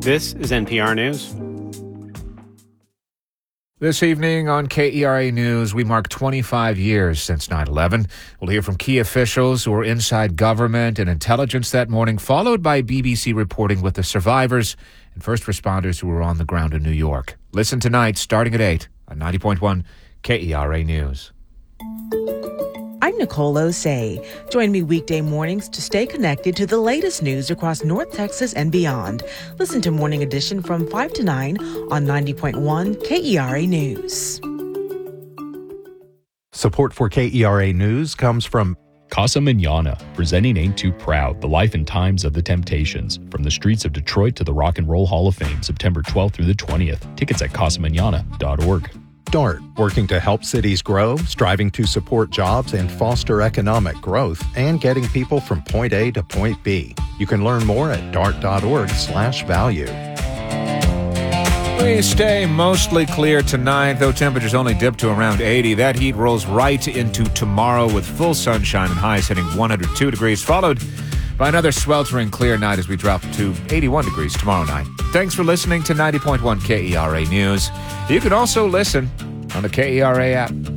This is NPR News. This evening on KERA News, we mark 25 years since 9/11. We'll hear from key officials who were inside government and intelligence that morning, followed by BBC reporting with the survivors and first responders who were on the ground in New York. Listen tonight, starting at 8 on 90.1 KERA News. I'm Nicole Osei. Join me weekday mornings to stay connected to the latest news across North Texas and beyond. Listen to Morning Edition from 5 to 9 on 90.1 KERA News. Support for KERA News comes from Casa Manana, presenting Ain't Too Proud, the life and times of the Temptations. From the streets of Detroit to the Rock and Roll Hall of Fame, September 12th through the 20th. Tickets at casamanana.org. DART, working to help cities grow, striving to support jobs and foster economic growth, and getting people from point A to point B. You can learn more at dart.org/value. We stay mostly clear tonight, though temperatures only dip to around 80. That heat rolls right into tomorrow with full sunshine and highs hitting 102 degrees, followed by another sweltering clear night as we drop to 81 degrees tomorrow night. Thanks for listening to 90.1 KERA News. You can also listen on the KERA app.